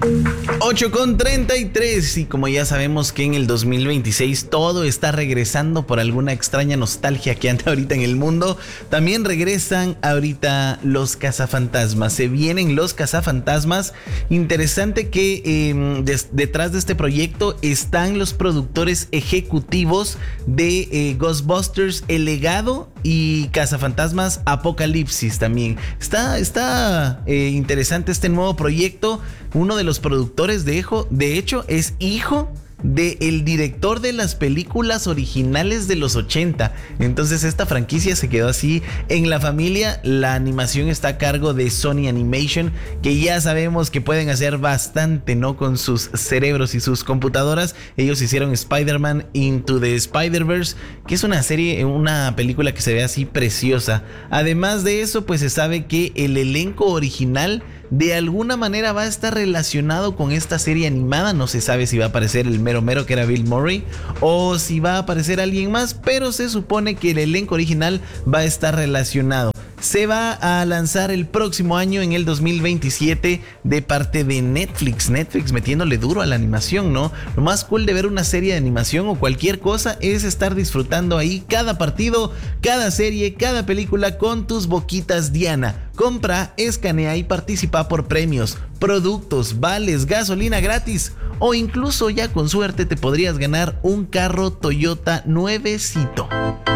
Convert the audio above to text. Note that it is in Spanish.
8:33, y como ya sabemos que en el 2026 todo está regresando por alguna extraña nostalgia que anda ahorita en el mundo, también regresan ahorita los cazafantasmas. Se vienen los cazafantasmas. Interesante que detrás de este proyecto están los productores ejecutivos de Ghostbusters El Legado y Cazafantasmas Apocalipsis también. Está interesante este nuevo proyecto. Uno de los productores de hecho es hijo del director de las películas originales de los 80. Entonces esta franquicia se quedó así en la familia. La animación está a cargo de Sony Animation, que ya sabemos que pueden hacer bastante, ¿no? Con sus cerebros y sus computadoras. Ellos hicieron Spider-Man Into the Spider-Verse, que es una película que se ve así preciosa. Además de eso, pues se sabe que el elenco original de alguna manera va a estar relacionado con esta serie animada. No se sabe si va a aparecer el mero que era Bill Murray o si va a aparecer alguien más, pero se supone que el elenco original va a estar relacionado. Se va a lanzar el próximo año, en el 2027, de parte de Netflix. Netflix metiéndole duro a la animación, ¿no? Lo más cool de ver una serie de animación o cualquier cosa es estar disfrutando ahí cada partido, cada serie, cada película con tus boquitas Diana. Compra, escanea y participa por premios, productos, vales, gasolina gratis, o incluso ya con suerte te podrías ganar un carro Toyota nuevecito.